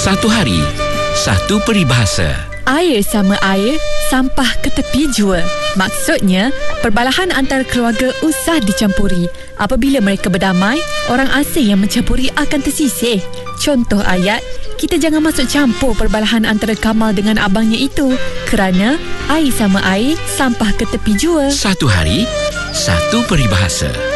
Satu hari, satu peribahasa. Air sama air, sampah ke tepi jua. Maksudnya, perbalahan antara keluarga usah dicampuri. Apabila mereka berdamai, orang asing yang mencampuri akan tersisih. Contoh ayat, kita jangan masuk campur perbalahan antara Kamal dengan abangnya itu. Kerana air sama air, sampah ke tepi jua. Satu hari, satu peribahasa.